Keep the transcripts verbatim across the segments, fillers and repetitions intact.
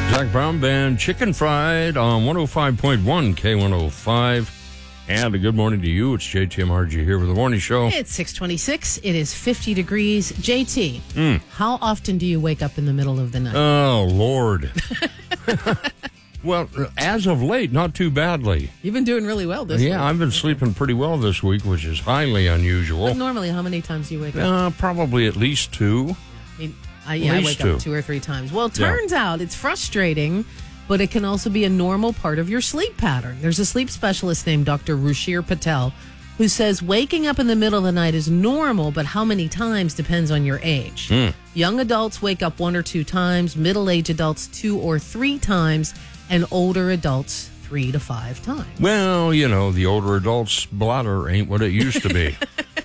Zac Brown Band, Chicken Fried on one oh five point one K one oh five. And a good morning to you. It's J T M R G here with the morning show. It's six twenty-six. It is fifty degrees. J T, Mm. how often do you wake up in the middle of the night? Oh, Lord. Well, as of late, not too badly. You've been doing really well this week. Yeah, I've been sleeping pretty well this week, which is highly unusual. But normally, how many times do you wake up? Uh, probably at least two. I mean, I, yeah, I wake two. up two or three times. Well, it turns yeah. out it's frustrating, but it can also be a normal part of your sleep pattern. There's a sleep specialist named Doctor Ruchir Patel who says waking up in the middle of the night is normal, but how many times depends on your age. Mm. Young adults wake up one or two times, middle-aged adults two or three times, and older adults three to five times. Well, you know, the older adult's bladder ain't what it used to be.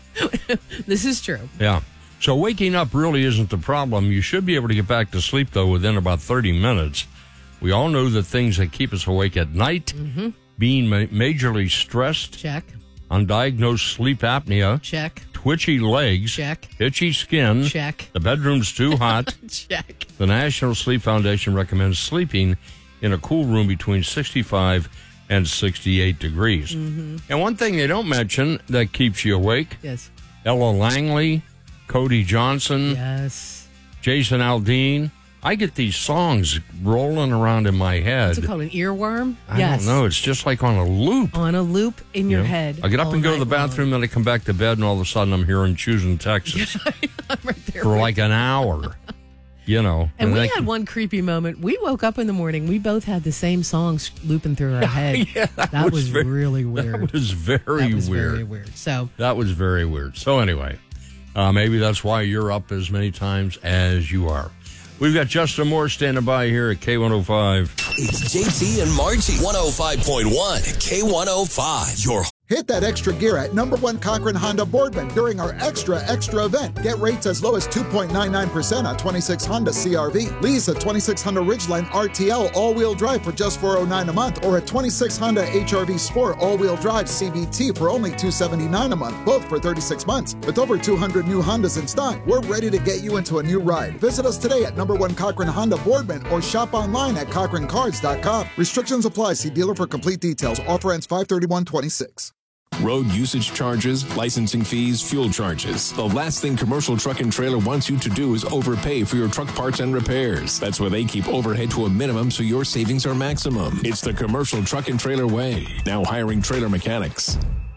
This is true. Yeah. So waking up really isn't the problem. You should be able to get back to sleep, though, within about thirty minutes. We all know the things that keep us awake at night. Mm-hmm. Being ma- majorly stressed. Check. Undiagnosed sleep apnea. Check. Twitchy legs. Check. Itchy skin. Check. The bedroom's too hot. Check. The National Sleep Foundation recommends sleeping in a cool room between sixty-five and sixty-eight degrees. Mm-hmm. And one thing they don't mention that keeps you awake. Yes. Ella Langley, Cody Johnson, Yes. Jason Aldean. I get these songs rolling around in my head. What's it called, an earworm? I yes. don't know. It's just like on a loop. On a loop in You your know? head. I get up all and go to the night long. bathroom, then I come back to bed, and all of a sudden I'm hearing Choosing Texas I'm right there. for with like you. an hour. You know. And we then- had one creepy moment. We woke up in the morning. We both had the same songs looping through our head. Yeah, that that was, was very- really weird. That was very That was weird. very weird. So That was very weird. So anyway, uh, maybe that's why you're up as many times as you are. We've got Justin Moore standing by here at K one oh five. It's J T and Margie. one oh five point one K one oh five. Your Hit that extra gear at number one Cochran Honda Boardman during our extra, extra event. Get rates as low as two point nine nine percent on twenty-six Honda C R V. Lease a twenty-six Honda Ridgeline R T L all-wheel drive for just four oh nine a month, or a twenty-six Honda H R V Sport all-wheel drive C V T for only two seventy-nine a month, both for thirty-six months. With over two hundred new Hondas in stock, we're ready to get you into a new ride. Visit us today at number one Cochran Honda Boardman or shop online at Cochran Cars dot com. Restrictions apply. See dealer for complete details. Offer ends five thirty-one twenty-six. Road usage charges, licensing fees, fuel charges. The last thing Commercial Truck and Trailer wants you to do is overpay for your truck parts and repairs. That's why they keep overhead to a minimum so your savings are maximum. It's the Commercial Truck and Trailer way. Now hiring trailer mechanics.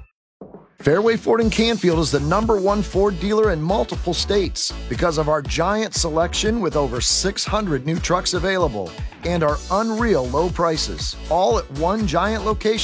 Fairway Ford in Canfield is the number one Ford dealer in multiple states because of our giant selection with over six hundred new trucks available and our unreal low prices, all at one giant location.